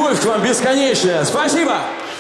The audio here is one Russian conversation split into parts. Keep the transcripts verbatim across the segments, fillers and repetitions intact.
любовь к вам бесконечная. Спасибо!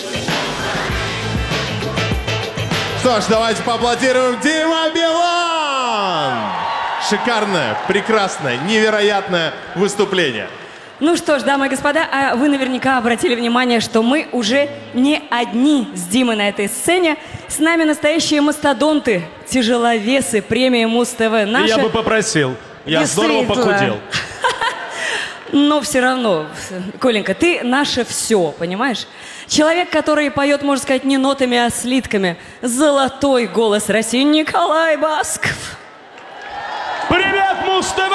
Что ж, давайте поаплодируем Дима Билан! Шикарное, прекрасное, невероятное выступление. Ну что ж, дамы и господа, а вы наверняка обратили внимание, что мы уже не одни с Димой на этой сцене. С нами настоящие мастодонты, тяжеловесы премии Муз-ТВ. Наша... Я бы попросил. Я здорово похудел. Но все равно, Коленька, ты наше все, понимаешь? Человек, который поет, можно сказать, не нотами, а слитками. Золотой голос России Николай Басков. Привет, Муз-ТВ!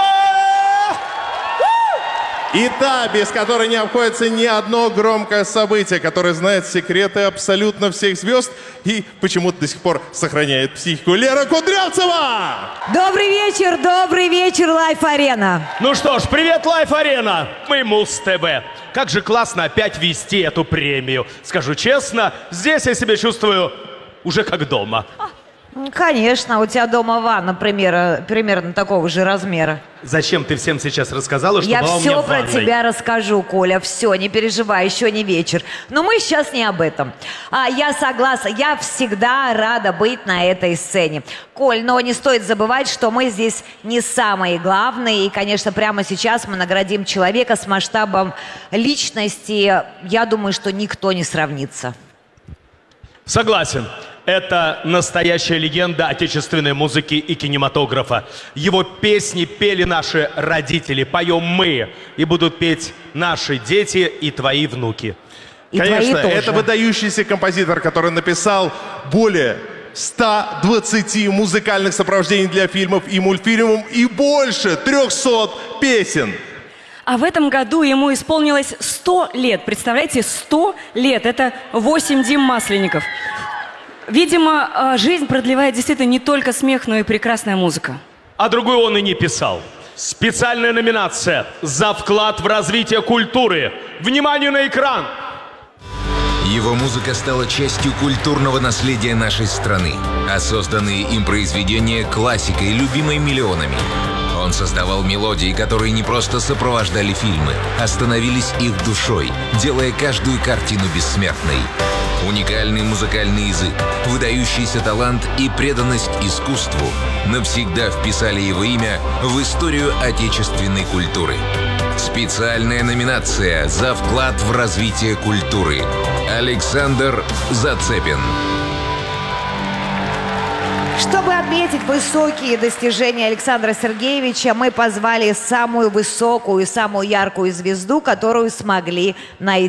И та, без которой не обходится ни одно громкое событие, которая знает секреты абсолютно всех звезд и почему-то до сих пор сохраняет психику. Лера Кудрявцева! Добрый вечер, добрый вечер, Лайф-арена. Ну что ж, привет, Лайф-арена! Мы Муз-ТВ. Как же классно опять вести эту премию. Скажу честно, здесь я себя чувствую уже как дома. Конечно, у тебя дома ванна, например, примерно такого же размера. Зачем ты всем сейчас рассказала, что Я была у меня все в про ванной? тебя расскажу, Коля, все, не переживай, еще не вечер. Но мы сейчас не об этом. А, я согласна, я всегда рада быть на этой сцене. Коль, но не стоит забывать, что мы здесь не самые главные. И, конечно, прямо сейчас мы наградим человека с масштабом личности. Я думаю, что никто не сравнится. Согласен. Это настоящая легенда отечественной музыки и кинематографа. Его песни пели наши родители, поем мы. И будут петь наши дети и твои внуки. И Конечно, твои тоже. это выдающийся композитор, который написал более ста двадцати музыкальных сопровождений для фильмов и мультфильмов и больше трехсот песен. А в этом году ему исполнилось сто лет. Представляете, сто лет. Это восемь Дим Масленников. Видимо, жизнь продлевает действительно не только смех, но и прекрасная музыка. А другую он и не писал. Специальная номинация «За вклад в развитие культуры». Внимание на экран! Его музыка стала частью культурного наследия нашей страны, а созданные им произведения – классикой, любимой миллионами. Он создавал мелодии, которые не просто сопровождали фильмы, а становились их душой, делая каждую картину бессмертной. Уникальный музыкальный язык, выдающийся талант и преданность искусству навсегда вписали его имя в историю отечественной культуры. Специальная номинация «За вклад в развитие культуры». Александр Зацепин. Чтобы отметить высокие достижения Александра Сергеевича, мы позвали самую высокую и самую яркую звезду, которую смогли найти.